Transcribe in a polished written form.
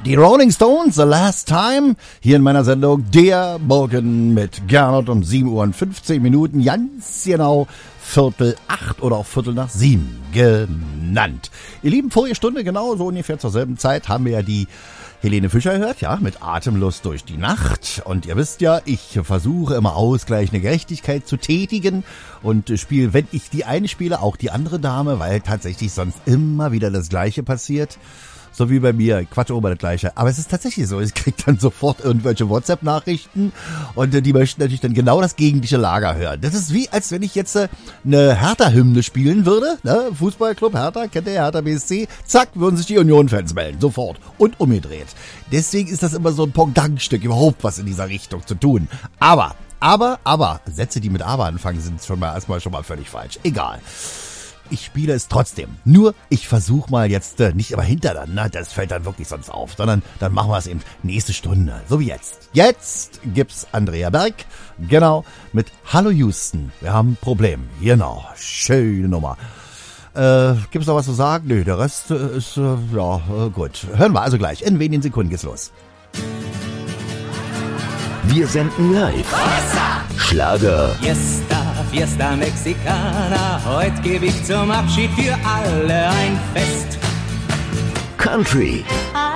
Die Rolling Stones, The Last Time, hier in meiner Sendung Der Morgen mit Gernot um 7 Uhr und 15 Minuten, ganz genau 7:45 oder auch 7:15 genannt. Ihr Lieben, vorige Stunde, genau so ungefähr zur selben Zeit, haben wir ja die Helene Fischer hört, ja, mit Atemlos durch die Nacht. Und ihr wisst ja, ich versuche immer ausgleichende Gerechtigkeit zu tätigen und spiele, wenn ich die eine spiele, auch die andere Dame, weil tatsächlich sonst immer wieder das Gleiche passiert. So wie bei mir, Quatsch über das Gleiche. Aber es ist tatsächlich so, ich kriege dann sofort irgendwelche WhatsApp-Nachrichten und die möchten natürlich dann genau das gegentliche Lager hören. Das ist wie, als wenn ich jetzt eine Hertha-Hymne spielen würde, ne? Fußballclub Hertha, kennt ihr Hertha BSC? Zack, würden sich die Union-Fans melden, sofort und umgedreht. Deswegen ist das immer so ein Pong-Dang-Stück, überhaupt was in dieser Richtung zu tun. Aber, Sätze, die mit aber anfangen, sind schon mal völlig falsch. Egal. Ich spiele es trotzdem. Nur, ich versuche mal jetzt, nicht aber hintereinander, das fällt dann wirklich sonst auf, sondern dann machen wir es eben nächste Stunde, so wie jetzt. Jetzt gibt's Andrea Berg, genau, mit Hallo Houston, wir haben ein Problem. Genau, schöne Nummer. Gibt's noch was zu sagen? Nö, der Rest ist, gut. Hören wir also gleich, in wenigen Sekunden geht's los. Wir senden live. Schlager. Fiesta Mexicana, heute gebe ich zum Abschied für alle ein Fest. Country.